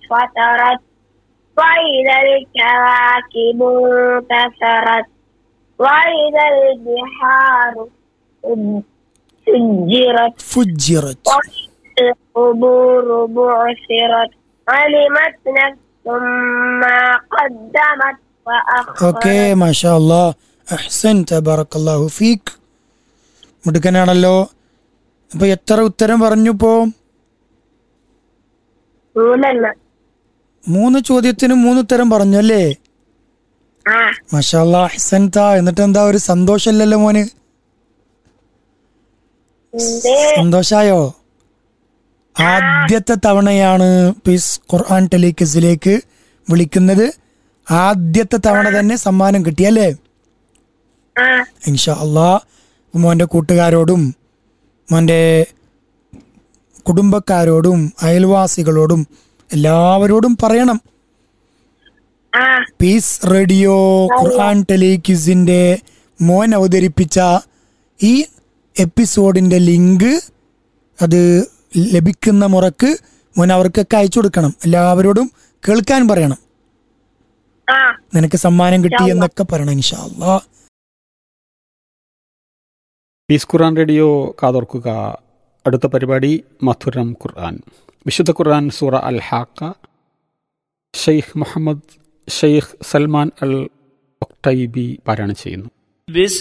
فطرت وإذا الكواكب انتثرت وإذا البحار فجرت وإذا القبور بعثرت علمت نفس ما قدمت okay وأخرت. മാഷാ അല്ലാ അഹ്സൻത ബറക്കല്ലാഹു ഫീക്ക്. മിടുക്കനാണല്ലോ. അപ്പൊ എത്ര ഉത്തരം പറഞ്ഞു ഇപ്പോ? 3 3 ചോദ്യത്തിന് 3 ഉത്തരം പറഞ്ഞു അല്ലേ? മാഷാ അല്ലാ അഹ്സൻത. എന്നിട്ട് എന്താ ഒരു സന്തോഷമില്ലല്ലോ മോന്? സന്തോഷായോ? ആദ്യത്തെ തവണയാണ് പീസ് ഖുർആൻ ടെലിക്വിസിലേക്ക് വിളിക്കുന്നത്. ആദ്യത്തെ തവണ തന്നെ സമ്മാനം കിട്ടിയല്ലേ? ഇൻഷാ അല്ലാ മോൻ്റെ കൂട്ടുകാരോടും മോൻ്റെ കുടുംബക്കാരോടും അയൽവാസികളോടും എല്ലാവരോടും പറയണം, പീസ് റേഡിയോ ഖുർആൻ ടെലിക്വിസിൻ്റെ മോൻ അവതരിപ്പിച്ച ഈ എപ്പിസോഡിൻ്റെ ലിങ്ക് അത് ലഭിക്കുന്ന മുറക്ക് മോൻ അവർക്കൊക്കെ അയച്ചു കൊടുക്കണം. എല്ലാവരോടും കേൾക്കാൻ പറയണം. നിനക്ക് സമ്മാനം കിട്ടി എന്നൊക്കെ പറയണം ഇൻഷാ അല്ലാ. പീസ് ഖുർആൻ റേഡിയോ കാതോർക്കുക. അടുത്ത പരിപാടി മധുരം ഖുർആൻ. വിശുദ്ധ ഖുർആൻ സൂറ അൽ ഹാക്ക ഷെയ്ഖ് മുഹമ്മദ് ഷെയ്ഖ് സൽമാൻ അൽ ഒക്ടൈബി പാരായണം ചെയ്യുന്നു.